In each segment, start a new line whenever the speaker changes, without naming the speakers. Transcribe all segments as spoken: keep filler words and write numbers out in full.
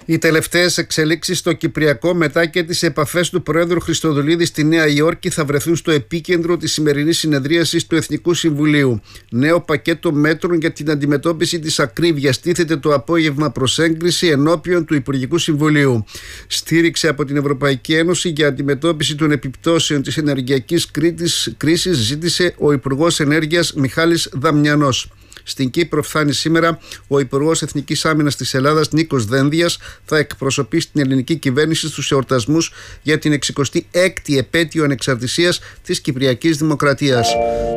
Οι τελευταίες εξελίξεις στο Κυπριακό μετά και τις επαφές του Προέδρου Χριστοδουλίδη στη Νέα Υόρκη θα βρεθούν στο επίκεντρο της σημερινής συνεδρίασης του Εθνικού Συμβουλίου. Νέο πακέτο μέτρων για την αντιμετώπιση της ακρίβειας τίθεται το απόγευμα προς έγκριση ενώπιον του Υπουργικού Συμβουλίου. Στήριξη από την Ευρωπαϊκή Ένωση για αντιμετώπιση των επιπτώσεων της ενεργειακής κρίσης ζήτησε ο Υπουργός Ενέργειας Μιχάλης Δαμιανός. Στην Κύπρο φτάνει σήμερα ο Υπουργός Εθνικής Άμυνας της Ελλάδας Νίκος Δένδιας, θα εκπροσωπήσει την ελληνική κυβέρνηση στους εορτασμούς για την εξηκοστή έκτη επέτειο ανεξαρτησίας της Κυπριακής Δημοκρατίας.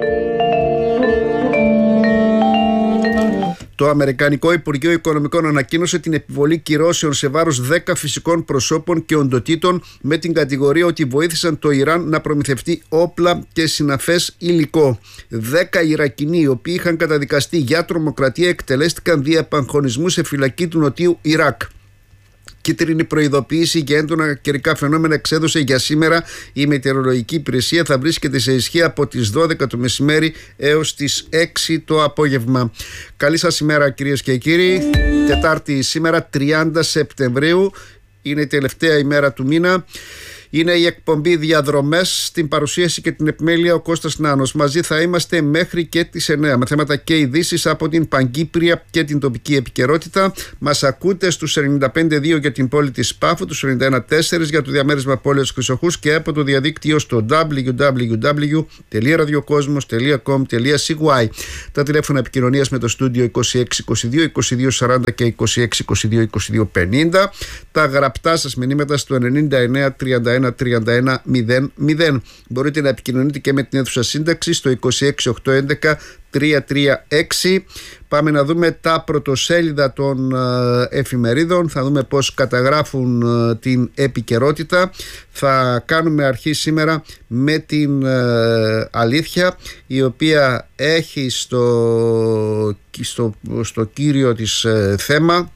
Το Αμερικανικό Υπουργείο Οικονομικών ανακοίνωσε την επιβολή κυρώσεων σε βάρος δέκα φυσικών προσώπων και οντοτήτων με την κατηγορία ότι βοήθησαν το Ιράν να προμηθευτεί όπλα και συναφές υλικό. δέκα Ιρακινοί, οι οποίοι είχαν καταδικαστεί για τρομοκρατία, εκτελέστηκαν δια επαγχωνισμού σε φυλακή του Νοτιού Ιράκ. Κίτρινη προειδοποίηση για έντονα καιρικά φαινόμενα εξέδωσε για σήμερα η Μετεωρολογική Υπηρεσία. Θα βρίσκεται σε ισχύ από τις δώδεκα το μεσημέρι έως τις έξι το απόγευμα. Καλή σας ημέρα κυρίες και κύριοι. Τετάρτη σήμερα, τριάντα Σεπτεμβρίου, είναι η τελευταία ημέρα του μήνα. Είναι η εκπομπή Διαδρομές, στην παρουσίαση και την επιμέλεια ο Κώστας Νάνος. Μαζί θα είμαστε μέχρι και τις εννιά με θέματα και ειδήσεις από την Παγκύπρια και την τοπική επικαιρότητα. Μας ακούτε στους ενενήντα πέντε δύο για την πόλη της Πάφου, τους ενενήντα ένα τέσσερα για το διαμέρισμα πόλεως Χρυσοχούς και από το διαδίκτυο στο double-u double-u double-u τελεία ραδιοκόσμος τελεία κομ τελεία σι γουάι. Τα τηλέφωνα επικοινωνίας με το στούντιο είκοσι έξι είκοσι δύο είκοσι δύο σαράντα και είκοσι έξι είκοσι δύο είκοσι δύο πενήντα. Τα γραπτά σας μηνύματα στο ενενήντα εννιά τριάντα ένα τριάντα ένα μηδέν μηδέν. Μπορείτε να επικοινωνείτε και με την αίθουσα σύνταξη στο είκοσι έξι οκτακόσια έντεκα τριακόσια τριάντα έξι. Πάμε να δούμε τα πρωτοσέλιδα των εφημερίδων, θα δούμε πώς καταγράφουν την επικαιρότητα. Θα κάνουμε αρχή σήμερα με την Αλήθεια, η οποία έχει στο, στο, στο κύριο της θέμα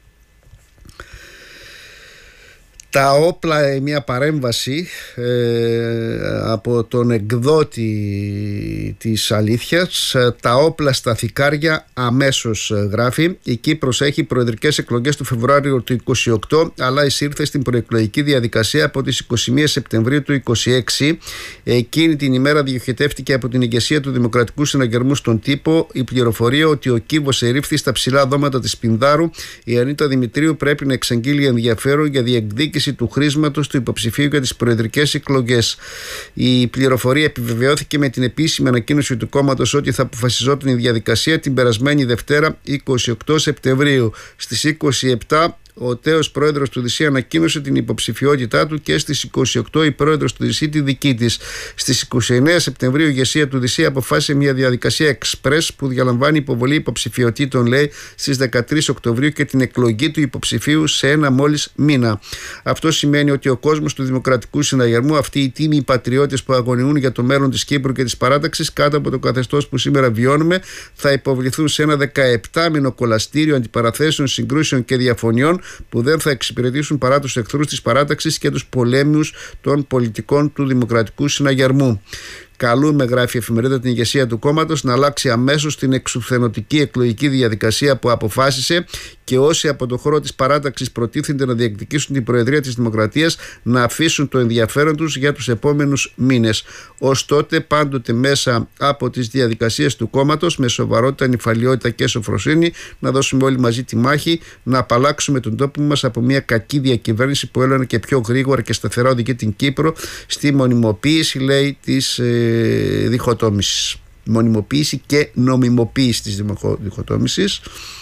τα όπλα, μια παρέμβαση ε, από τον εκδότη της Αλήθειας. Τα όπλα στα θικάρια αμέσως, γράφει. Η Κύπρος έχει προεδρικές εκλογές του Φεβρουάριο του είκοσι οκτώ, αλλά εισήρθε στην προεκλογική διαδικασία από τις είκοσι μία Σεπτεμβρίου του είκοσι έξι. Εκείνη την ημέρα διοχετεύτηκε από την ηγεσία του Δημοκρατικού Συναγερμού στον τύπο η πληροφορία ότι ο κύβος ερήφθη στα ψηλά δώματα της Πινδάρου. Η Ανίτα Δημητρίου πρέπει να εξαγγείλει ενδιαφέρον για διεκδίκηση του χρήσματος του υποψηφίου για τις προεδρικές εκλογές. Η πληροφορία επιβεβαιώθηκε με την επίσημη ανακοίνωση του κόμματος ότι θα αποφασιζόταν η διαδικασία την περασμένη Δευτέρα είκοσι οκτώ Σεπτεμβρίου. Στις είκοσι επτά ο τέος πρόεδρος του ΔΣ ανακοίνωσε την υποψηφιότητά του και στις είκοσι οκτώ η πρόεδρος του ΔΣ τη δική της. Στις είκοσι εννέα Σεπτεμβρίου η ηγεσία του ΔΣ αποφάσισε μια διαδικασία εξπρές που διαλαμβάνει υποβολή υποψηφιότητων, λέει, στις δεκατρείς Οκτωβρίου και την εκλογή του υποψηφίου σε ένα μόλις μήνα. Αυτό σημαίνει ότι ο κόσμος του Δημοκρατικού Συναγερμού, αυτοί οι τίμοι πατριώτες που αγωνιούν για το μέλλον της Κύπρου και της παράταξης κάτω από το καθεστώς που σήμερα βιώνουμε, θα υποβληθούν σε ένα δεκαεπτάμηνο κολαστήριο αντιπαραθέσεων, συγκρούσεων και διαφωνιών που δεν θα εξυπηρετήσουν παρά τους εχθρούς της παράταξης και τους πολέμιους των πολιτικών του Δημοκρατικού Συναγερμού. Καλούμε, γράφει η εφημερίδα, την ηγεσία του κόμματος να αλλάξει αμέσως την εξουθενωτική εκλογική διαδικασία που αποφάσισε και όσοι από το χώρο της παράταξης προτίθενται να διεκδικήσουν την Προεδρία της Δημοκρατίας να αφήσουν το ενδιαφέρον τους για τους επόμενους μήνες. Ως τότε, πάντοτε μέσα από τις διαδικασίες του κόμματος, με σοβαρότητα, νηφαλιότητα και σοφροσύνη, να δώσουμε όλοι μαζί τη μάχη, να απαλλάξουμε τον τόπο μας από μια κακή διακυβέρνηση που έλαβε και πιο γρήγορα και σταθερά οδηγεί την Κύπρο στη μονιμοποίηση, λέει, της ε, διχοτόμησης. Μονιμοποίηση και νομιμοποίηση της διχοτόμησης.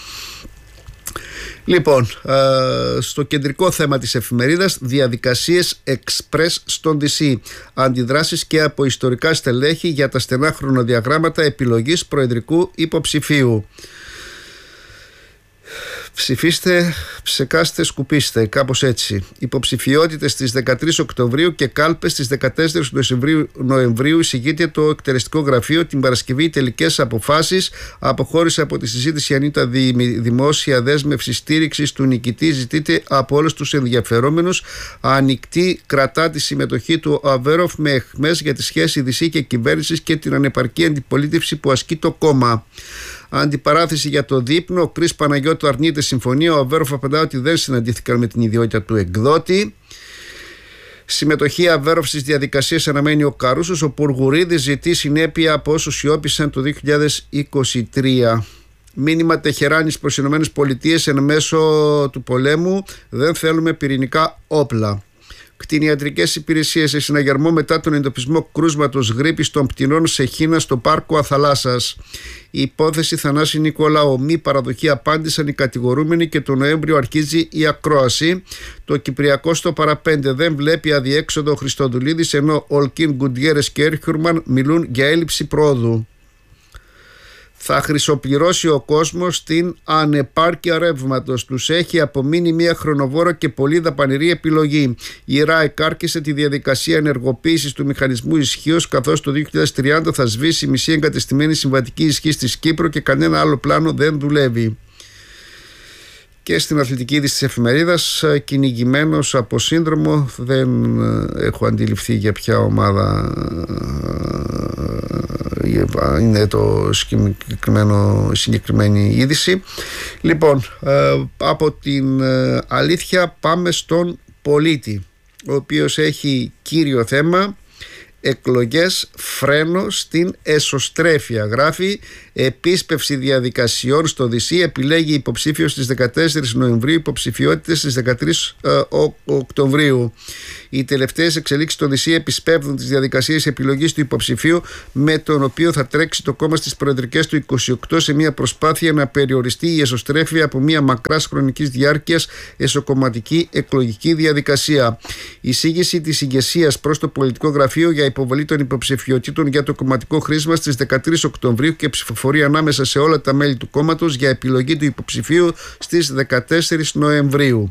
Λοιπόν, στο κεντρικό θέμα της εφημερίδας, διαδικασίες εξπρές στον ΔΣ, αντιδράσεις και από ιστορικά στελέχη για τα στενά χρονοδιαγράμματα επιλογής προεδρικού υποψηφίου. Ψηφίστε, ψεκάστε, σκουπίστε, κάπως έτσι. Υποψηφιότητες στις δεκατρείς Οκτωβρίου και κάλπες στις δεκατέσσερις Νοεμβρίου. Εισηγείται το εκτελεστικό γραφείο. Την Παρασκευή οι τελικές αποφάσεις. Αποχώρησε από τη συζήτηση η Ανίτα δημόσια δέσμευση στήριξης του νικητή. Ζητείται από όλους τους ενδιαφερόμενους. Ανοιχτή κρατά τη συμμετοχή του Αβέροφ με εχμές για τη σχέση ΔΣ και κυβέρνησης και την ανεπαρκή αντιπολίτευση που ασκεί το κόμμα. Αντιπαράθεση για το δείπνο. Ο Κρίς Παναγιώτου αρνείται συμφωνία. Ο Αβέροφ απαντά ότι δεν συναντήθηκαν με την ιδιότητα του εκδότη. Συμμετοχή Αβέροφ στις διαδικασίες αναμένει ο Καρούσος. Ο Πουργουρίδης ζητεί συνέπεια από όσους σιώπησαν το δύο χιλιάδες είκοσι τρία. Μήνυμα Τεχεράνης προς τις ΗΠΑ εν μέσω του πολέμου. Δεν θέλουμε πυρηνικά όπλα. Κτηνιατρικές υπηρεσίες σε συναγερμό μετά τον εντοπισμό κρούσματος γρίπης των πτηνών σε Χίνα στο πάρκο Αθαλάσσας. Η υπόθεση Θανάση Νικολάου. Μη παραδοχή απάντησαν οι κατηγορούμενοι και το Νοέμβριο αρχίζει η ακρόαση. Το Κυπριακό στο παραπέντε δεν βλέπει αδιέξοδο ο Χριστοδουλίδης, ενώ Ολκίν, Γκουντιέρες και Έρχιουρμαν μιλούν για έλλειψη πρόοδου. Θα χρυσοπληρώσει ο κόσμος την ανεπάρκεια ρεύματος. Τους έχει απομείνει μια χρονοβόρα και πολύ δαπανηρή επιλογή. Η ΡΑΕΚ άρχισε τη διαδικασία ενεργοποίησης του μηχανισμού ισχύως, καθώς το δύο χιλιάδες τριάντα θα σβήσει η μισή εγκατεστημένη συμβατική ισχύ της Κύπρου και κανένα άλλο πλάνο δεν δουλεύει. Και στην αθλητική είδηση της εφημερίδας, κυνηγημένος από σύνδρομο, δεν έχω αντιληφθεί για ποια ομάδα είναι το συγκεκριμένο, συγκεκριμένη είδηση. Λοιπόν, από την αλήθεια πάμε στον πολίτη, ο οποίος έχει κύριο θέμα εκλογές, φρένο στην εσωστρέφεια. Γράφει: επίσπευση διαδικασιών στο Δυσί, επιλέγει υποψήφιος στις δεκατέσσερις Νοεμβρίου, υποψηφιότητες στις δεκατρείς Οκτωβρίου. Οι τελευταίες εξελίξεις στο Δυσί επισπεύδουν τις διαδικασίες επιλογής του υποψηφίου, με τον οποίο θα τρέξει το κόμμα στις προεδρικές του είκοσι οκτώ, σε μια προσπάθεια να περιοριστεί η εσωστρέφεια από μια μακράς χρονικής διάρκειας εσωκομματική εκλογική διαδικασία. Η εισήγηση της ηγεσίας προς το πολιτικό γραφείο για υποβολή των υποψηφιωτήτων για το κομματικό χρήσμα στις δεκατρείς Οκτωβρίου και ψηφοφορία ανάμεσα σε όλα τα μέλη του κόμματος για επιλογή του υποψηφίου στις δεκατέσσερις Νοεμβρίου.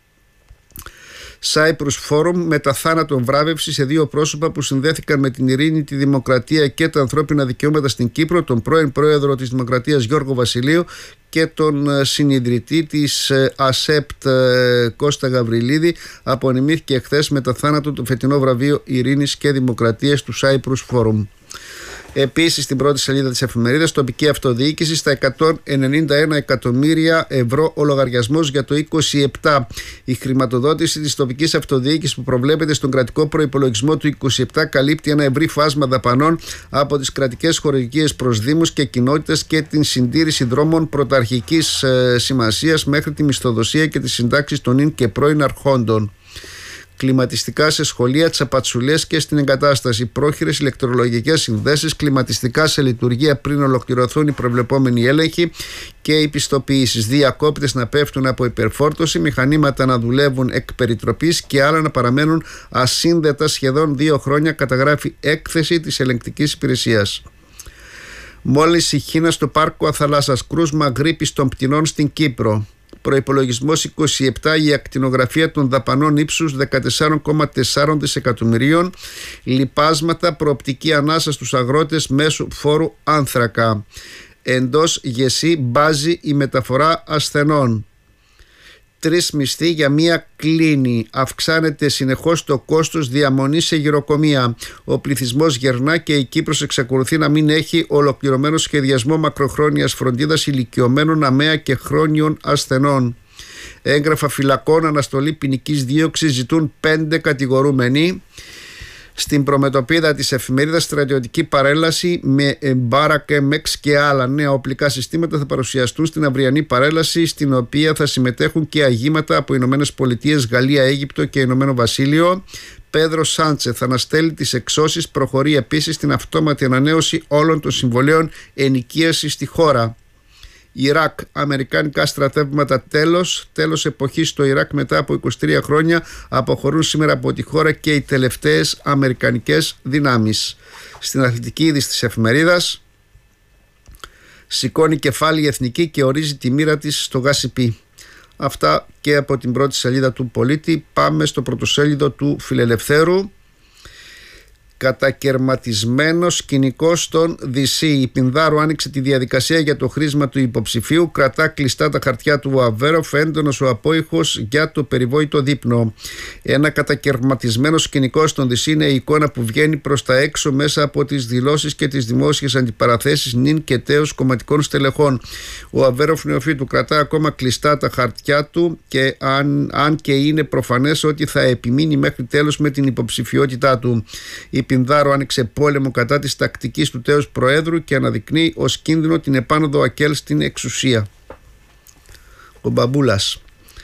Cyprus Forum, μετά θάνατον βράβευση σε δύο πρόσωπα που συνδέθηκαν με την ειρήνη, τη δημοκρατία και τα ανθρώπινα δικαιώματα στην Κύπρο, τον πρώην πρόεδρο της Δημοκρατίας Γιώργο Βασιλείου και τον συνιδρυτή της ΑΣΕΠΤ Κώστα Γαβριλίδη. Απονημήθηκε εχθές μετά θάνατο το φετινό βραβείο ειρήνης και δημοκρατίας του Cyprus Forum. Επίσης, στην πρώτη σελίδα της εφημερίδας, τοπική αυτοδιοίκηση στα εκατόν ενενήντα ένα εκατομμύρια ευρώ ο λογαριασμός για το είκοσι επτά. Η χρηματοδότηση της τοπικής αυτοδιοίκησης που προβλέπεται στον κρατικό προϋπολογισμό του είκοσι επτά καλύπτει ένα ευρύ φάσμα δαπανών από τις κρατικές χορηγίες προς δήμους και κοινότητες και την συντήρηση δρόμων πρωταρχικής ε, σημασίας μέχρι τη μισθοδοσία και τις συντάξεις των ίν και πρώην αρχόντων. Κλιματιστικά σε σχολεία, τσαπατσουλές και στην εγκατάσταση. Πρόχειρες ηλεκτρολογικές συνδέσεις, κλιματιστικά σε λειτουργία πριν ολοκληρωθούν οι προβλεπόμενοι έλεγχοι και οι πιστοποιήσεις. Διακόπτες να πέφτουν από υπερφόρτωση, μηχανήματα να δουλεύουν εκ περιτροπής και άλλα να παραμένουν ασύνδετα σχεδόν δύο χρόνια, καταγράφει έκθεση της ελεγκτικής υπηρεσίας. Μόλις η Χίνα στο πάρκο Αθαλάσσας, κρούσμα γρίπης των πτηνών στην Κύπρο. Προϋπολογισμός είκοσι επτά, η ακτινογραφία των δαπανών ύψους δεκατέσσερα κόμμα τέσσερα δισεκατομμυρίων, λιπάσματα, προοπτική ανάσα στους αγρότες μέσω φόρου άνθρακα. Εντός ΓΕΣΥ μπάζει η μεταφορά ασθενών. Τρεις μισθοί για μία κλίνη. Αυξάνεται συνεχώς το κόστος διαμονής σε γυροκομεία. Ο πληθυσμός γερνά και η Κύπρος εξακολουθεί να μην έχει ολοκληρωμένο σχεδιασμό μακροχρόνιας φροντίδας ηλικιωμένων, αμαία και χρόνιων ασθενών. Έγγραφα φυλακών, αναστολή ποινικής δίωξης ζητούν πέντε κατηγορούμενοι. Στην προμετωπίδα της εφημερίδας, στρατιωτική παρέλαση με Μπάρακ, Μεξ και άλλα νέα οπλικά συστήματα θα παρουσιαστούν στην αυριανή παρέλαση, στην οποία θα συμμετέχουν και αγήματα από Ηνωμένες Πολιτείες, Γαλλία, Αίγυπτο και Ηνωμένο Βασίλειο. Πέδρο Σάντσε θα αναστέλει τις εξώσεις, προχωρεί επίσης στην αυτόματη ανανέωση όλων των συμβολέων ενοικίασης στη χώρα. Ιράκ, αμερικάνικα στρατεύματα τέλος, τέλος εποχής στο Ιράκ μετά από είκοσι τρία χρόνια, αποχωρούν σήμερα από τη χώρα και οι τελευταίες αμερικανικές δυνάμεις. Στην αθλητική είδηση της εφημερίδας, σηκώνει κεφάλι η Εθνική και ορίζει τη μοίρα της στο Γασιπί. Αυτά και από την πρώτη σελίδα του Πολίτη. Πάμε στο πρωτοσέλιδο του Φιλελευθέρου. Κατακερματισμένο σκηνικό στον Δυσί. Η Πινδάρου άνοιξε τη διαδικασία για το χρήσμα του υποψηφίου. Κρατά κλειστά τα χαρτιά του ο Αβέροφ. Έντονος ο απόϊχος για το περιβόητο δείπνο. Ένα κατακερματισμένο σκηνικό στον Δυσί είναι η εικόνα που βγαίνει προς τα έξω μέσα από τις δηλώσεις και τις δημόσιες αντιπαραθέσεις νυν και τέως κομματικών στελεχών. Ο Αβέροφ Νεοφύτου κρατά ακόμα κλειστά τα χαρτιά του και αν, αν και είναι προφανές ότι θα επιμείνει μέχρι τέλος με την υποψηφιότητά του. Η Πινδάρου άνοιξε πόλεμο κατά της τακτικής του τέως Προέδρου και αναδεικνύει ως κίνδυνο την επάνωδο ΑΚΕΛ στην εξουσία. Ο Μπαμπούλας.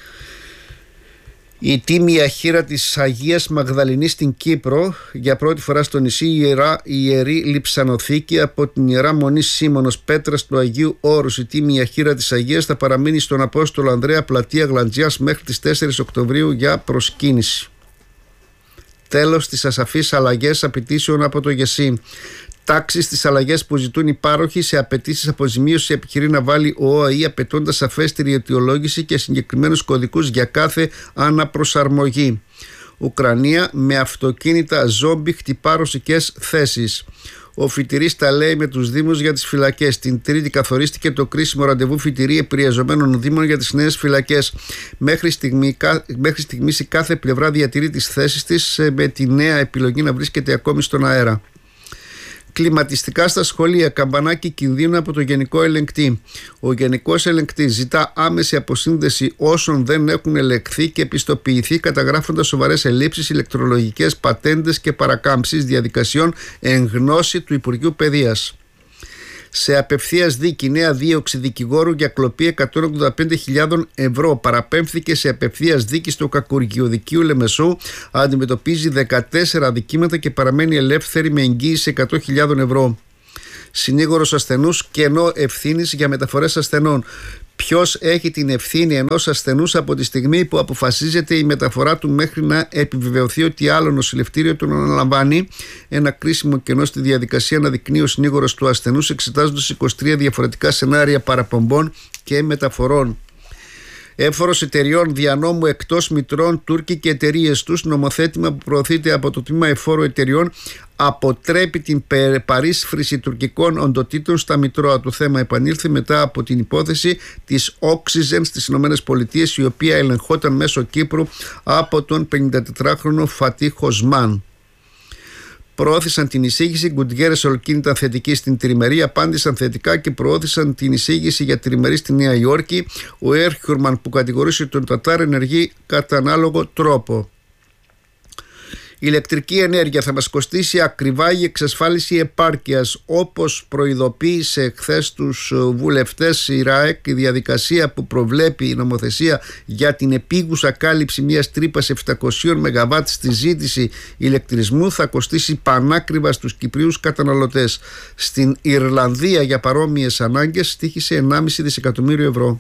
Η τίμια χείρα της Αγίας Μαγδαληνής στην Κύπρο, για πρώτη φορά στο νησί, η ιερά, η ιερή λειψανοθήκη από την Ιερά Μονή Σίμωνος Πέτρας του Αγίου Όρους. Η τίμια χείρα της Αγίας θα παραμείνει στον Απόστολο Ανδρέα πλατεία Γλαντζιάς μέχρι τις τέσσερις Οκτωβρίου για προσκύνηση. Τέλος στις ασαφείς αλλαγές απαιτήσεων από το ΓΕΣΥ. Τάξεις στις αλλαγές που ζητούν οι πάροχοι σε απαιτήσεις αποζημίωση επιχειρεί να βάλει ο ΟΑΗ, απαιτώντας σαφέστερη αιτιολόγηση και συγκεκριμένους κωδικούς για κάθε αναπροσαρμογή. Ουκρανία με αυτοκίνητα ζόμπι χτυπά ρωσικές θέσεις. Ο φοιτηρής τα λέει με τους Δήμους για τις φυλακές. Την Τρίτη καθορίστηκε το κρίσιμο ραντεβού φοιτηρή επηρεαζομένων Δήμων για τις νέες φυλακές. Μέχρι, στιγμή, μέχρι στιγμής η κάθε πλευρά διατηρεί τις θέσεις της, με τη νέα επιλογή να βρίσκεται ακόμη στον αέρα. Κλιματιστικά στα σχολεία, καμπανάκι κινδύνου από το Γενικό Ελεγκτή. Ο Γενικός Ελεγκτής ζητά άμεση αποσύνδεση όσων δεν έχουν ελεγχθεί και επιστοποιηθεί, καταγράφοντας σοβαρές ελλείψεις, ηλεκτρολογικές πατέντες και παρακάμψεις διαδικασιών εν γνώση του Υπουργείου Παιδείας. Σε απευθείας δίκη, νέα δίωξη δικηγόρου για κλοπή εκατόν ογδόντα πέντε χιλιάδες ευρώ. Παραπέμφθηκε σε απευθείας δίκη στο Κακουργιοδικείο Λεμεσού. Αντιμετωπίζει δεκατέσσερα αδικήματα και παραμένει ελεύθερη με εγγύηση εκατό χιλιάδες ευρώ. Συνήγορος ασθενούς, κενό ευθύνης για μεταφορές ασθενών. Ποιος έχει την ευθύνη ενός ασθενούς από τη στιγμή που αποφασίζεται η μεταφορά του μέχρι να επιβεβαιωθεί ότι άλλο νοσηλευτήριο τον αναλαμβάνει? Ένα κρίσιμο κενό στη διαδικασία αναδεικνύει ο συνήγορος του ασθενούς, εξετάζοντας είκοσι τρία διαφορετικά σενάρια παραπομπών και μεταφορών. Έφορος εταιριών δια νόμου εκτός μητρών Τούρκοι και εταιρείες τους. Νομοθέτημα που προωθείται από το τμήμα εφόρου εταιριών αποτρέπει την παρίσφρηση τουρκικών οντοτήτων στα μητρώα. Το θέμα επανήλθε μετά από την υπόθεση της Oxygen στις ΗΠΑ, η οποία ελεγχόταν μέσω Κύπρου από τον πενηντατετράχρονο Φατίχ Οσμάν. Προώθησαν την εισήγηση. Γκουτιέρες Ολκίν ήταν θετική στην τριμερή, απάντησαν θετικά και προώθησαν την εισήγηση για τριμερή στη Νέα Υόρκη. Ο Έρχιουρμαν που κατηγορούσε τον Τατάρ ενεργεί κατά ανάλογο τρόπο. Η ηλεκτρική ενέργεια θα μας κοστίσει ακριβά η εξασφάλιση επάρκειας. Όπως προειδοποίησε χθες τους βουλευτές η ΡΑΕΚ, η διαδικασία που προβλέπει η νομοθεσία για την επίγουσα κάλυψη μιας τρύπας επτακόσια μεγαβάτ στη ζήτηση ηλεκτρισμού θα κοστίσει πανάκριβα στους Κυπρίους καταναλωτές. Στην Ιρλανδία για παρόμοιες ανάγκες στοίχησε ενάμιση δισεκατομμύριο ευρώ.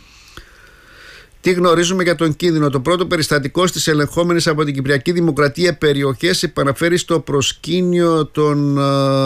Τι γνωρίζουμε για τον κίνδυνο? Το πρώτο περιστατικό στις ελεγχόμενες από την Κυπριακή Δημοκρατία περιοχές επαναφέρει στο προσκήνιο των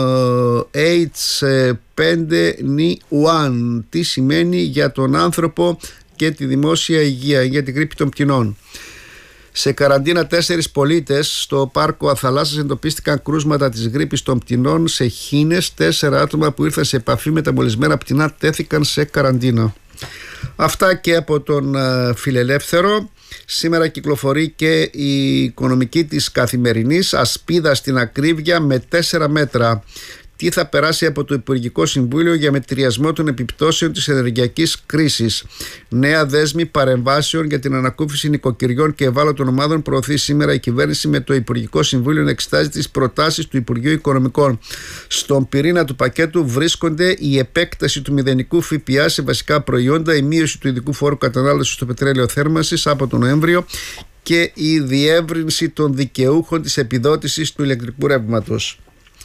έιτς φάιβ εν ουάν. Τι σημαίνει για τον άνθρωπο και τη δημόσια υγεία, για την γρίπη των πτηνών. Σε καραντίνα τέσσερις πολίτες στο πάρκο Αθαλάσσας εντοπίστηκαν κρούσματα της γρίπης των πτηνών σε χήνες. Τέσσερα άτομα που ήρθαν σε επαφή με τα μολυσμένα πτηνά τέθηκαν σε καραντίνα. Αυτά και από τον Φιλελεύθερο. Σήμερα κυκλοφορεί και η οικονομική της Καθημερινής, ασπίδα στην ακρίβεια με τέσσερα μέτρα. Τι θα περάσει από το Υπουργικό Συμβούλιο για μετριασμό των επιπτώσεων της ενεργειακής κρίσης. Νέα δέσμη παρεμβάσεων για την ανακούφιση νοικοκυριών και ευάλωτων ομάδων προωθεί σήμερα η κυβέρνηση, με το Υπουργικό Συμβούλιο να εξετάζει τις προτάσεις του Υπουργείου Οικονομικών. Στον πυρήνα του πακέτου βρίσκονται η επέκταση του μηδενικού ΦΠΑ σε βασικά προϊόντα, η μείωση του ειδικού φόρου κατανάλωσης στο πετρέλαιο θέρμανσης από τον Νοέμβριο και η διεύρυνση των δικαιούχων της επιδότησης του ηλεκτρικού ρεύματος.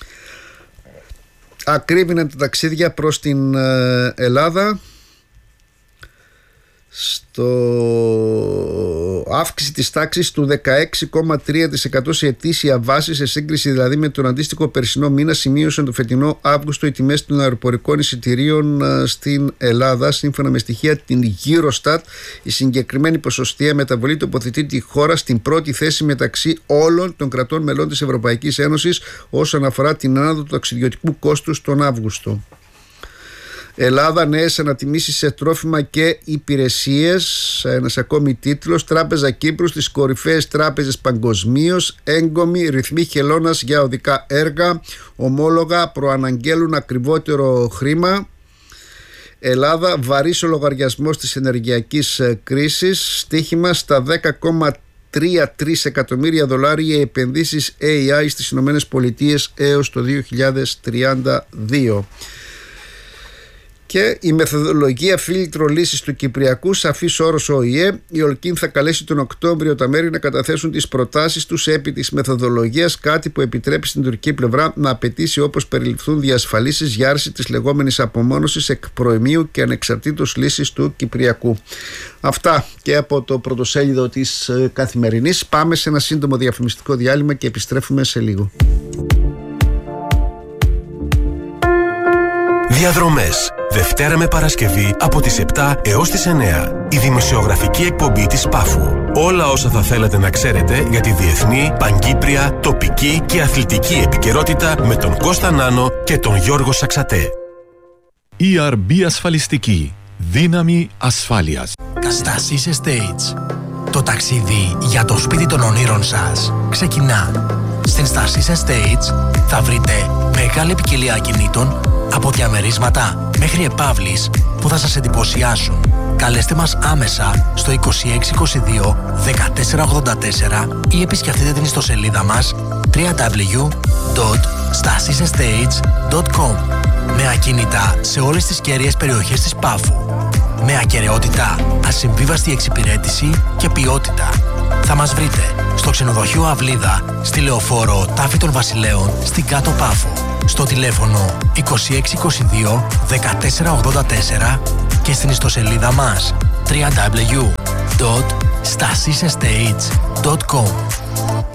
Ακρίβηναν τα ταξίδια προς την Ελλάδα. Στο αύξηση της τάξης του δεκαέξι κόμμα τρία τοις εκατό σε ετήσια βάση, σε σύγκριση δηλαδή με τον αντίστοιχο περσινό μήνα, σημείωσαν το φετινό Αύγουστο οι τιμές των αεροπορικών εισιτηρίων στην Ελλάδα. Σύμφωνα με στοιχεία την Eurostat, η συγκεκριμένη ποσοστιαία μεταβολή τοποθετεί τη χώρα στην πρώτη θέση μεταξύ όλων των κρατών μελών της Ευρωπαϊκής Ένωσης όσον αφορά την άνοδο του ταξιδιωτικού κόστους τον Αύγουστο. Ελλάδα, νέες ανατιμήσεις σε τρόφιμα και υπηρεσίες. Ένας ακόμη τίτλος. Τράπεζα Κύπρου στις κορυφαίες τράπεζες παγκοσμίως. Έγκομοι ρυθμοί χελώνας για οδικά έργα. Ομόλογα προαναγγέλουν ακριβότερο χρήμα. Ελλάδα, βαρύς ο λογαριασμός της ενεργειακής κρίσης. Στοίχημα στα δέκα κόμμα τρία τρία εκατομμύρια δολάρια επενδύσεις έι άι στις Ηνωμένες Πολιτείες έως το δύο χιλιάδες τριάντα δύο. Και η μεθοδολογία φίλτρο λύσης του Κυπριακού, σαφής όρος Ο Η Ε. Η Ολκίν θα καλέσει τον Οκτώβριο τα μέρη να καταθέσουν τις προτάσεις τους επί της μεθοδολογίας, κάτι που επιτρέπει στην τουρκική πλευρά να απαιτήσει όπως περιληφθούν διασφαλίσεις για άρση της λεγόμενης απομόνωσης εκ προημίου και ανεξαρτήτως λύσης του Κυπριακού. Αυτά και από το πρωτοσέλιδο της Καθημερινής. Πάμε σε ένα σύντομο διαφημιστικό διάλειμμα και επιστρέφουμε σε λίγο.
Διαδρομές. Δευτέρα με Παρασκευή από τις επτά έως τις εννέα. Η δημοσιογραφική εκπομπή της Πάφου. Όλα όσα θα θέλατε να ξέρετε για τη διεθνή, παγκύπρια, τοπική και αθλητική επικαιρότητα με τον Κώστα Νάνο και τον Γιώργο Σαξατέ.
ι αρ μπι Ασφαλιστική. Δύναμη ασφάλειας.
Στασίς Estates. Το ταξίδι για το σπίτι των ονείρων σας ξεκινά. Στην Στασίς Estates θα βρείτε μεγάλη ποικιλία ακινήτων από διαμερίσματα μέχρι επαύλεις που θα σας εντυπωσιάσουν. Καλέστε μας άμεσα στο είκοσι έξι είκοσι δύο δεκατέσσερα ογδόντα τέσσερα ή επισκεφτείτε την ιστοσελίδα μας double-u double-u double-u τελεία stasis estates τελεία com με ακίνητα σε όλες τις κέρυες περιοχές της Πάφου. Με ακεραιότητα, ασυμβίβαστη εξυπηρέτηση και ποιότητα. Θα μας βρείτε στο ξενοδοχείο Αυλίδα, στη Λεωφόρο Τάφη των Βασιλέων, στην Κάτω Πάφο. Στο τηλέφωνο είκοσι έξι είκοσι δύο δεκατέσσερα ογδόντα τέσσερα και στην ιστοσελίδα μας double-u double-u double-u τελεία stasis estates τελεία com.